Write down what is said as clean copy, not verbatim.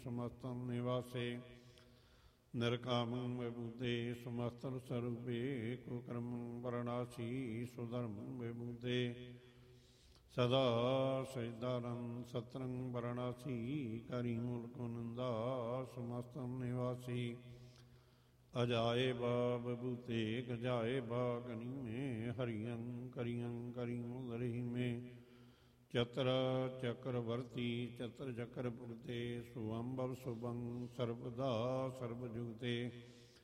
समस्तम निवासे निर्कामं विबुधे समस्तल स्वरूपे कुकर्म वर्णासी सुधर्म विबुधे सदा सजदानंद सतरंग वाराणसी करीमुल कुनंदा समस्तम निवासी अजाए बा बबूते गजाए बा गनी में हरियं करिमुल रही में चतर चक्रवर्ती चतर चक्र पुरते सुअंबर सुभंग सर्वदा सर्वजुगते